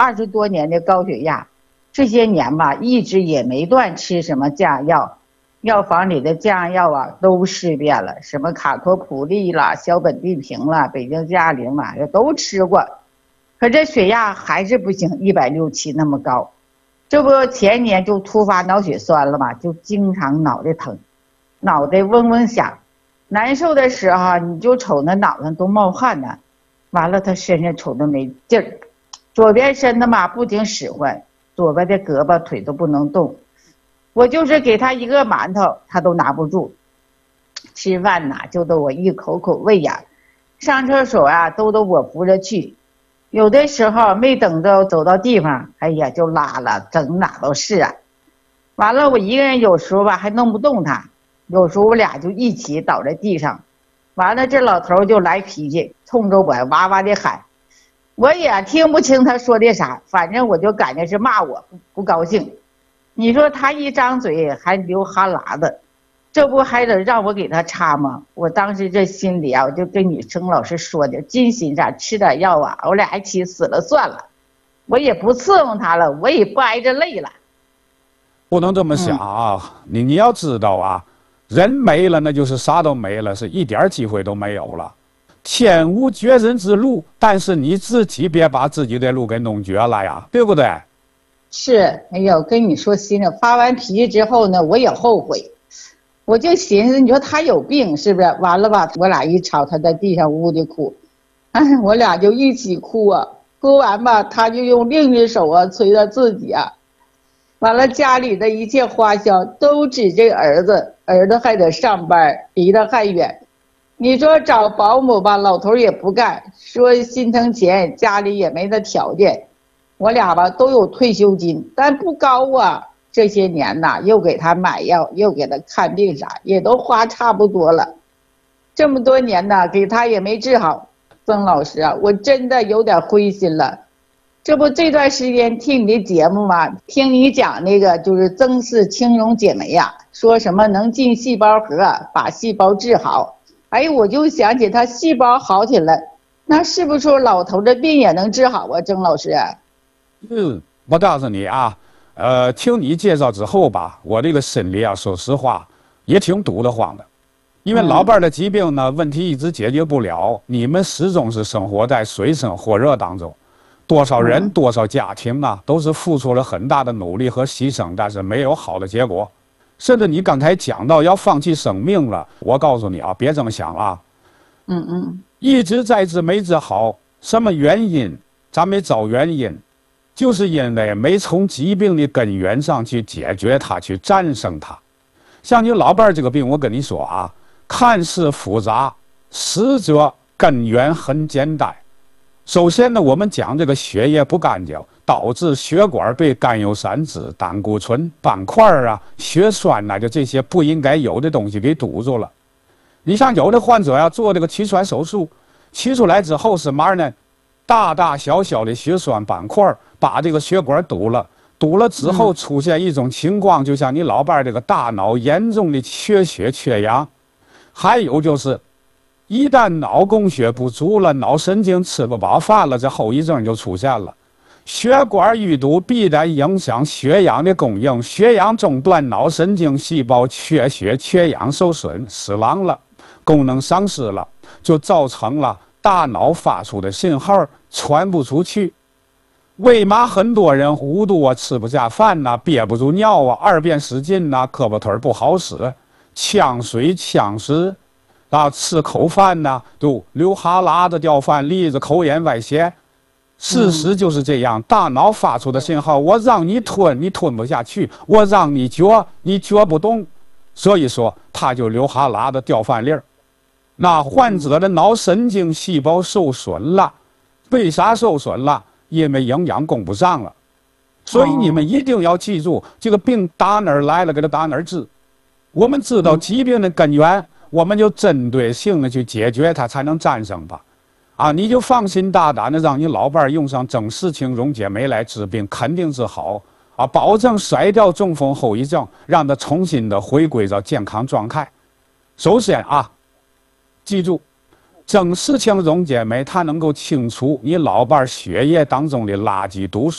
20多年的高血压，这些年吧，一直也没断吃什么降压药，药房里的降压药啊都试遍了，什么卡托普利啦、硝苯地平啦、北京嘉陵啦，都吃过，可这血压还是不行，160那么高。这不前年就突发脑血栓了嘛，就经常脑袋疼，脑袋嗡嗡响，难受的时候你就瞅那脑上都冒汗呢。完了他身上瞅着没劲儿，左边身子嘛不停使唤，左边的胳膊腿都不能动。我就是给他一个馒头他都拿不住，吃饭呐就都我一口口喂呀，上厕所啊都我扶着去，有的时候没等着走到地方，哎呀就拉了，整哪都是啊。完了我一个人有时候吧还弄不动他，有时候我俩就一起倒在地上。完了这老头就来脾气，冲着我哇哇的喊，我也听不清他说的啥，反正我就感觉是骂我，不高兴。你说他一张嘴还流哈喇子，这不还得让我给他擦吗？我当时这心里啊，我就跟你曾老师说的，金心上吃点药啊，我俩一起死了算了，我也不伺候他了，我也不挨着累了。 不能这么想啊！你要知道啊，人没了那就是啥都没了，是一点机会都没有了。天无绝人之路，但是你自己别把自己的路给弄绝了呀，对不对？ 是，哎呀，我跟你说心里发完脾气之后呢，我也后悔，我就寻思，你说他有病是不是？完了吧，我俩一吵，他在地上呜呜的哭，哎，我俩就一起哭啊，哭完吧，他就用另一只手啊捶他自己啊，完了家里的一切花销都指这儿子，儿子还得上班，离得还远。你说找保姆吧，老头也不干，说心疼钱，家里也没那条件。我俩吧都有退休金，但不高啊。这些年呐，又给他买药，又给他看病啥，也都花差不多了。这么多年呐，给他也没治好。曾老师啊，我真的有点灰心了。这不这段时间听你的节目嘛，听你讲那个就是曾氏青溶解酶呀，说什么能进细胞核，把细胞治好。哎，我就想起他细胞好起来，那是不是说老头的病也能治好啊？曾老师？ 我告诉你啊，听你介绍之后吧，我这个心里啊，说实话也挺堵得慌的，因为老伴儿的疾病呢，问题一直解决不了，你们始终是生活在水深火热当中，多少人、多少家庭啊，都是付出了很大的努力和牺牲，但是没有好的结果。甚至你刚才讲到要放弃生命了，我告诉你啊，别这么想啊。一直在治没治好，什么原因？咱没找原因，就是因为没从疾病的根源上去解决它，去战胜它。像你老伴儿这个病，我跟你说啊，看似复杂，实则根源很简单。首先呢，我们讲这个血液不干净，导致血管被甘油三酯、胆固醇、斑块啊、血栓呐，就这些不应该有的东西给堵住了。你像有的患者呀，做这个取栓手术，取出来之后是嘛呢？大大小小的血栓斑块把这个血管堵了，堵了之后出现一种情况，就像你老伴这个大脑严重的缺血缺氧，还有就是一旦脑供血不足了，脑神经吃不饱饭了，这后遗症就出现了。血管淤堵必然影响血氧的供应，血氧中断，脑神经细胞缺血缺氧受损，死亡了，功能丧失了，就造成了大脑发出的信号传不出去。为嘛很多人糊涂啊，吃不下饭呐，憋不住尿啊，二便失禁呐，胳膊腿不好使，呛水呛食啊，吃口饭呐都流哈喇子掉饭粒子，口眼外泄。事实就是这样，大脑发出的信号，我让你吞，你吞不下去；我让你嚼，你嚼不动。所以说，他就流哈喇子掉饭粒儿。那患者的脑神经细胞受损了，为啥受损了？因为营养供不上了。所以你们一定要记住，这个病打哪儿来了，给他打哪儿治。我们知道疾病的根源，我们就针对性的去解决它，才能战胜它。啊，你就放心大胆的让你老伴儿用上曾氏青溶解酶来治病，肯定治好啊，保证甩掉中风后遗症，让他重新的回归到健康状态。首先啊，记住，曾氏青溶解酶它能够清除你老伴儿血液当中的垃圾毒素。